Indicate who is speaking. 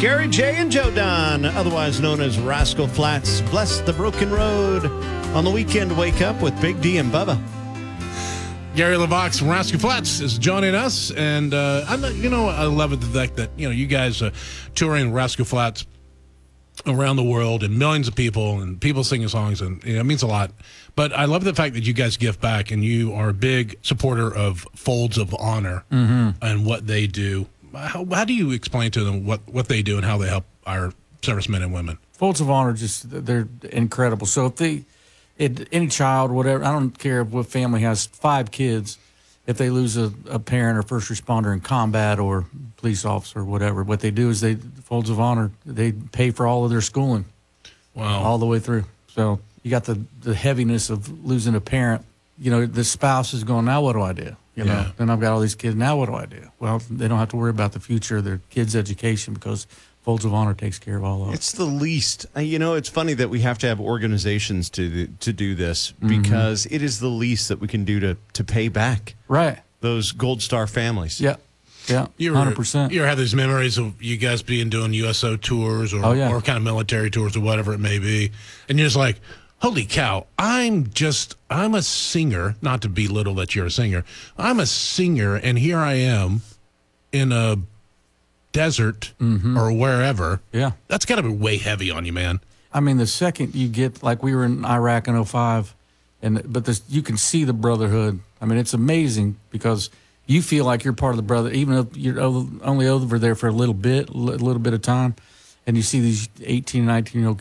Speaker 1: Gary J. and Joe Don, otherwise known as Rascal Flatts, bless the broken road. On the weekend, wake up with Big D and Bubba.
Speaker 2: Gary LeVox from Rascal Flatts is joining us, and I love it the fact that you guys touring Rascal Flatts around the world and millions of people and people singing songs, and it means a lot. But I love the fact that you guys give back, and you are a big supporter of Folds of Honor and what they do. How do you explain to them what they do and how they help our servicemen and women?
Speaker 3: Folds of Honor, they're incredible. So if any child, whatever, I don't care what family has 5 kids, if they lose a parent or first responder in combat or police officer or whatever, what they do is Folds of Honor, they pay for all of their schooling.
Speaker 2: Wow.
Speaker 3: All the way through. So you got the heaviness of losing a parent. The spouse is going, now what do I do? Then I've got all these kids. Now what do I do? Well, they don't have to worry about the future of their kids' education because Folds of Honor takes care of all of it.
Speaker 1: It's the least. It's funny that we have to have organizations to do this because it is the least that we can do to pay back those Gold Star families.
Speaker 3: Yeah. Yeah, 100%.
Speaker 2: You ever have these memories of you guys doing USO tours or kind of military tours or whatever it may be, and you're just like, holy cow, I'm a singer, not to belittle that you're a singer. I'm a singer, and here I am in a desert or wherever.
Speaker 3: Yeah.
Speaker 2: That's got to be way heavy on you, man.
Speaker 3: I mean, the second you get, like we were in Iraq in 2005, but you can see the brotherhood. I mean, it's amazing because you feel like you're part of the brother, even if you're only over there for a little bit of time, and you see these 18, 19-year-old